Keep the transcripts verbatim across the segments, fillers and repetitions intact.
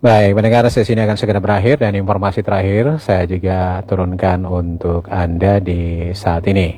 Baik, pendengar, sesi ini akan segera berakhir dan informasi terakhir saya juga turunkan untuk Anda di saat ini.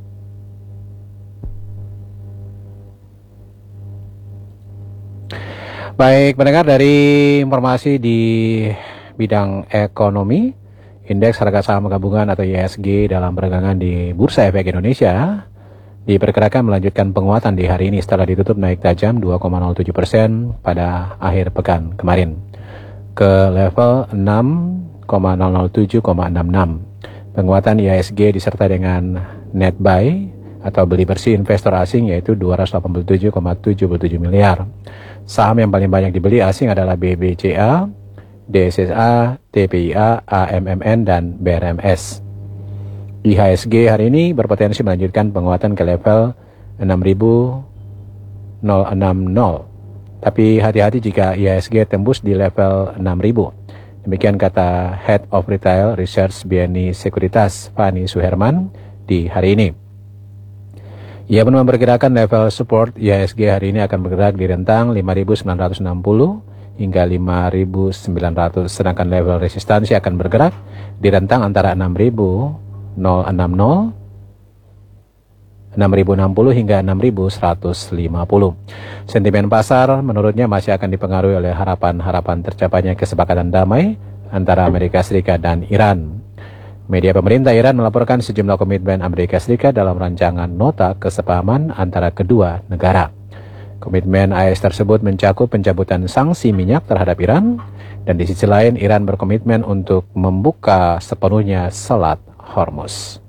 Baik, pendengar, dari informasi di bidang ekonomi, indeks harga saham gabungan atau I H S G dalam perdagangan di Bursa Efek Indonesia diperkirakan melanjutkan penguatan di hari ini setelah ditutup naik tajam dua koma nol tujuh persen pada akhir pekan kemarin ke level enam koma nol nol tujuh koma enam enam. Penguatan I H S G disertai dengan net buy atau beli bersih investor asing yaitu dua ratus delapan puluh tujuh koma tujuh tujuh miliar. Saham yang paling banyak dibeli asing adalah B B C A, D S S A, T P I A, A M M N, dan B R M S. I H S G hari ini berpotensi melanjutkan penguatan ke level enam ribu enam puluh. Tapi hati-hati jika I H S G tembus di level enam ribu. Demikian kata Head of Retail Research B N I Sekuritas Fani Suherman di hari ini. Ia pun memperkirakan level support I H S G hari ini akan bergerak di rentang lima ribu sembilan ratus enam puluh hingga lima ribu sembilan ratus, sedangkan level resistansi akan bergerak di rentang antara enam ribu enam puluh, enam ribu enam puluh hingga enam ribu seratus lima puluh. Sentimen pasar menurutnya masih akan dipengaruhi oleh harapan-harapan tercapainya kesepakatan damai antara Amerika Serikat dan Iran. Media pemerintah Iran melaporkan sejumlah komitmen Amerika Serikat dalam rancangan nota kesepahaman antara kedua negara. Komitmen A S tersebut mencakup pencabutan sanksi minyak terhadap Iran, dan di sisi lain Iran berkomitmen untuk membuka sepenuhnya Selat Hormuz.